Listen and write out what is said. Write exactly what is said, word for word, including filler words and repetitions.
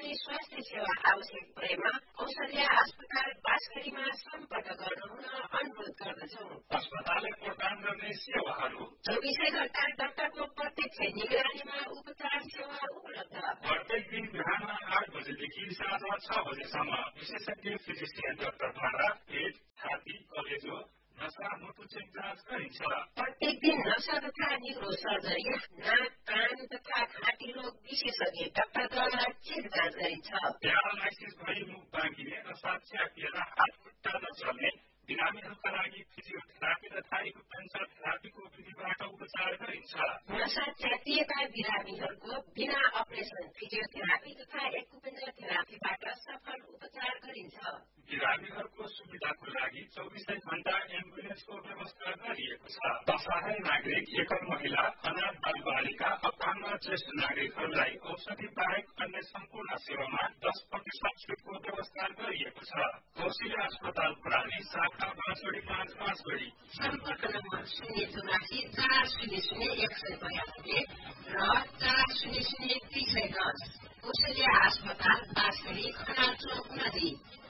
कुनै स्वास्थ्य सेवा आवश्यक परेमा औषधि अस्पताल बाँसगढीमा सम्पर्क गर्नुहुन अनुरोध गर्दछौँ। अस्पतालले प्रदान गर्ने सेवाहरू चौबिसै घण्टा डाक्टरको प्रत्यक्ष निगरानीमा उपचार सेवा उपलब्ध। प्रत्येक दिन बिहान आठ बजेदेखि साँझ छ बजेसम्म विशेषज्ञ फिजिसियन डाक्टरद्वारा पेट, छाती, कलेजो, नसा, मुटुचेक जाँच गरिन्छ। प्रत्येक दिन नसा तथा न्युरो सर्जरी, नाक, कान तथा घाँटी रोग विशेषज्ञ डाक्टरद्वारा चेक जाँच गरिन्छ। प्यारालाइसिस भई मुख बाँकिने, नसा च्यापिएर हात खुट्टा नचल्ने बिरामीहरूका लागि फिजियोथेरापी तथा एक्युपंक्चर थेरापीको विधिबाट उपचार गरिन्छ। नसा च्यापिएका बिरामीहरूको बिना अपरेसन फिजियोथेरापी तथा एक्युपंक्चर थेरापीबाट सफल उपचार गरिन्छ। बिरामीहरूको सुविधाको लागि चौबिसै घण्टा एम्बुलेन्सको व्यवस्था गरिएको छ। असहाय नागरिक, एकल महिला, अनाथ बाल बालिका, अपाङ्ग ज्येष्ठ नागरिकहरूलाई औषधि बाहेक अन्य सम्पूर्ण सेवामा दस प्रतिशत छुटको व्यवस्था गरिएको छ। कौशल्या अस्पताल प्राली शाखा बाँसगढी पाँच बाँसगढी। सम्पर्क नम्बर शून्य चौरासी चार शून्य शून्य एक सय बयानब्बे र चार शून्य शून्य दुई सय दस। कौशल्या अस्पताल बाँसगढी खनाल चौक नजिक।